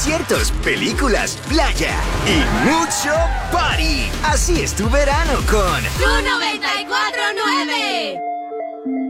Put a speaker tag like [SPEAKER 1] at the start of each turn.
[SPEAKER 1] conciertos, películas, playa y mucho party. Así es tu verano con
[SPEAKER 2] Tu 94.